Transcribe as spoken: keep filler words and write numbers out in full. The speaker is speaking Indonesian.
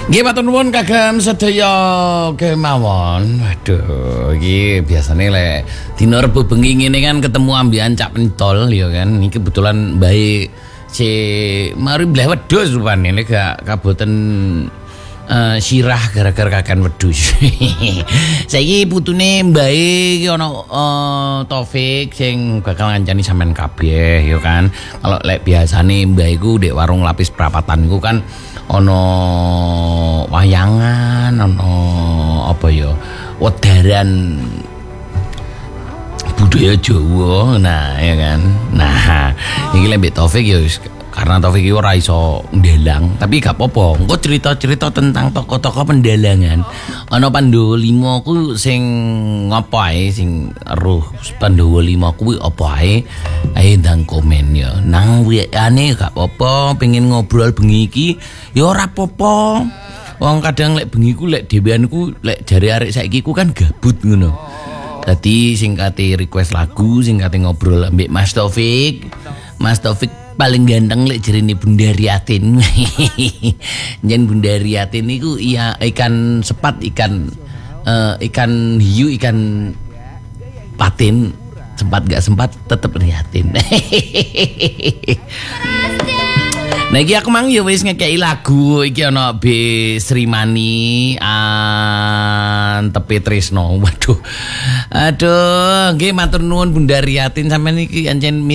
Nggih matur nuwun kagem sedaya kemawon. Waduh, iki biasane lek dina Rebo bengi ngene kan ketemu ambian Cak Pentol ya kan. Iki kebetulan bae si mari bleh wedhus rupane lek gak kaboten uh, sirah gara-gara kakan wedhus. Saiki putune mbae iki ana uh, Taufik sing bakal ngancani sampean kabeh ya kan. Kalau lek biasane mbah iku ndek warung lapis perapatan iku kan ono wayangan, ono apa ya, wedaran budaya Jawa, nah ya kan. Nah, iki lek Taufik ya karena Taufik iki ora iso ndelang, tapi gak apa-apa. Engko cerita-cerita tentang tokoh-tokoh pendelangan. Ana Pandhawa lima ku sing ngapa ae sing roh Pandhawa lima kuwi apa ae? Ae ndang komen ya. Nang wiyane gak apa-apa, pengen ngobrol bengi iki ya ora apa-apa. Wong kadang lek bengi ku lek dhewean ku lek jare arek saiki ku kan gabut ngono. Dadi sing kate request lagu, sing kate ngobrol ambek Mas Taufik. Mas Taufik paling ganteng lek jerene Bunda Riatin. Jen Bunda Riatin niku iya ikan sepat, ikan uh, ikan hiu, ikan patin. Sempat gak sempat tetep Riatin. Nah iki aku mang ya wis ngekeki lagu iki ana B Srimani Antepe Trisno. Waduh. Aduh, nggih matur nuwun Bunda Riatin sampeyan iki ancen